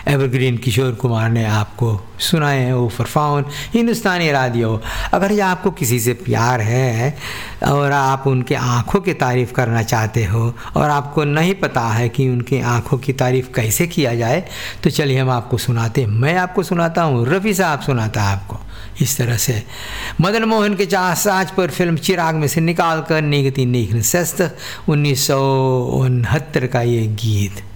Evergreen Kishore Kumar ने आपको सुनाए हैं वो फरफाउन हिंदुस्तानी रेडियो। अगर ये आपको किसी से प्यार है और आप उनके आँखों की तारीफ़ करना चाहते हो और आपको नहीं पता है कि उनकी आँखों की तारीफ़ कैसे किया जाए, तो चलिए हम आपको सुनाते हैं। मैं आपको सुनाता हूँ, रफ़ी साहब सुनाता है आपको इस तरह से। मदन मोहन के चाह साज पर फिल्म चिराग में से निकाल कर 1969 का ये गीत।